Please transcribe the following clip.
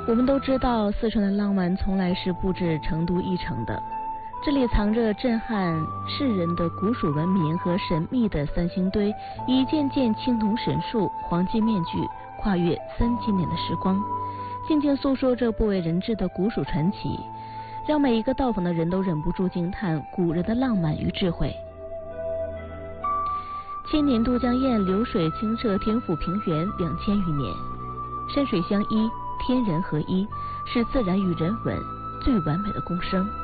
我们都知道，四川的浪漫从来是不止成都一城的，这里藏着震撼世人的古蜀文明和神秘的三星堆，一件件青铜神树、黄金面具，跨越3000年的时光，静静诉说着不为人知的古蜀传奇，让每一个到访的人都忍不住惊叹古人的浪漫与智慧。千年都江堰流水清澈，天府平原2000余年，山水相依，天人合一，是自然与人文最完美的共生。